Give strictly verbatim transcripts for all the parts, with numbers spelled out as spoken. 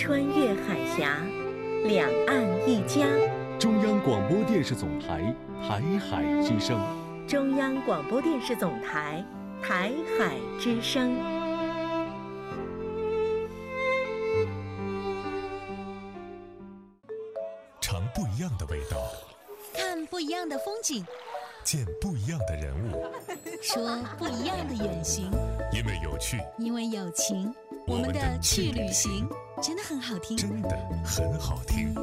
穿越海峡，两岸一家。 中央广播电视总台台海之声。 中央广播电视总台台海之声。 尝不一样的味道， 看不一样的风景， 见不一样的人物， 说不一样的远行。 因为有趣， 因为有情，我们的去旅行真的很好听， 真的很好听。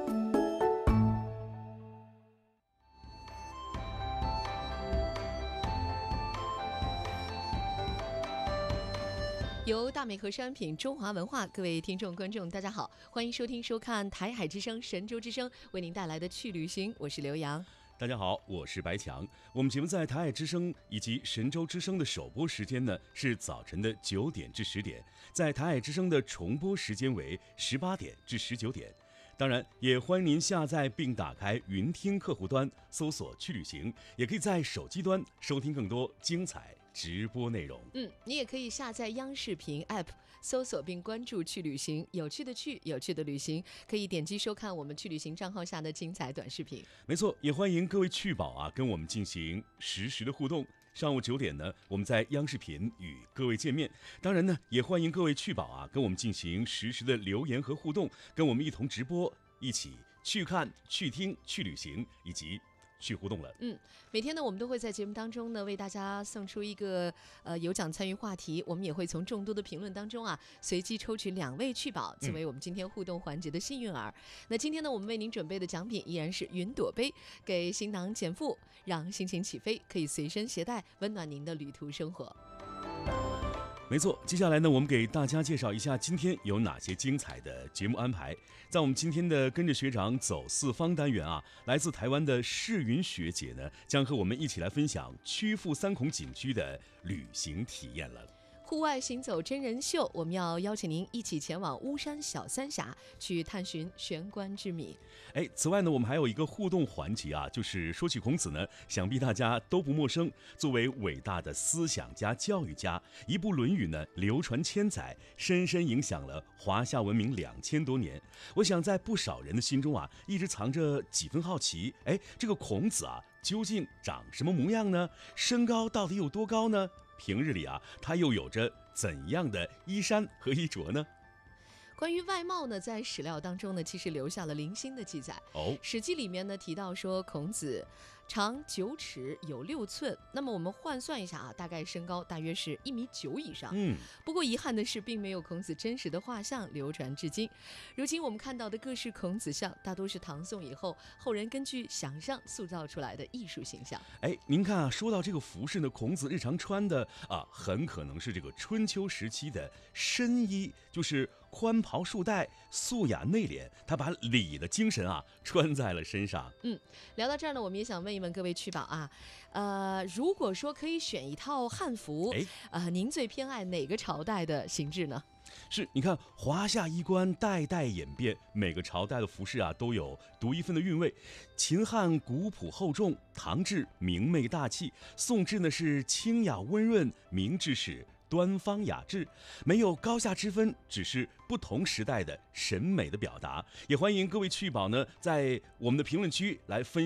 由大美和商品中华文化，各位听众观众大家好，欢迎收听收看台海之声神州之声为您带来的去旅行，我是刘洋。 大家好，我是白强。我们节目在台海之声以及神州之声的首播时间呢是早晨的九点至十点，在台海之声的重播时间为十八点至十九点。当然，也欢迎您下载并打开云听客户端，搜索去旅行，也可以在手机端收听更多精彩直播内容。 嗯，你也可以下载央视频 App， 搜索并关注去旅行，有趣的去，有趣的旅行，可以点击收看我们去旅行账号下的精彩短视频。 没错，也欢迎各位去宝啊，跟我们进行实时的互动。上午九点呢，我们在央视频与各位见面。当然呢，也欢迎各位去宝啊，跟我们进行实时的留言和互动，跟我们一同直播，一起去看、去听、去旅行，以及去互动了。 嗯，每天呢，我们都会在节目当中呢，为大家送出一个呃有奖参与话题，我们也会从众多的评论当中啊，随机抽取两位去宝，作为我们今天互动环节的幸运儿。嗯、那今天呢，我们为您准备的奖品依然是云朵杯，给行囊减负，让心情起飞，可以随身携带，温暖您的旅途生活。 没错，接下来呢，我们给大家介绍一下今天有哪些精彩的节目安排。在我们今天的跟着学长走四方单元啊，来自台湾的世云学姐呢，将和我们一起来分享曲阜三孔景区的旅行体验了。 户外行走真人秀，我们要邀请您一起前往巫山小三峡，去探寻玄关之谜。 哎，此外呢，我们还有一个互动环节啊，就是说起孔子呢，想必大家都不陌生。作为伟大的思想家、教育家，一部《论语》呢，流传千载，深深影响了华夏文明两千多年。我想在不少人的心中啊，一直藏着几分好奇。哎，这个孔子啊，究竟长什么模样呢？身高到底有多高呢？平日里啊，他又有着怎样的衣衫和衣着呢？ 关于外貌呢，在史料当中呢，其实留下了零星的记载。 哦， 史记里面呢提到说，孔子长九尺有六寸，那么我们换算一下啊，大概身高大约是一米九以上。 嗯， 不过遗憾的是，并没有孔子真实的画像流传至今。如今我们看到的各式孔子像，大多是唐宋以后后人根据想象塑造出来的艺术形象。 哎，您看啊，说到这个服饰呢，孔子日常穿的啊，很可能是这个春秋时期的深衣，就是宽袍束带，素雅内敛，他把礼的精神啊穿在了身上。 嗯，聊到这儿呢，我们也想问一问各位去宝啊，呃，如果说可以选一套汉服，哎，呃，您最偏爱哪个朝代的形制呢？ 是，你看华夏衣冠代代演变，每个朝代的服饰啊都有独一份的韵味。秦汉古朴厚重，唐制明媚大气，宋制呢是清雅温润，明制是端方雅致，没有高下之分，只是不同时代的审美的表达。也欢迎各位去宝呢，在我们的评论区来分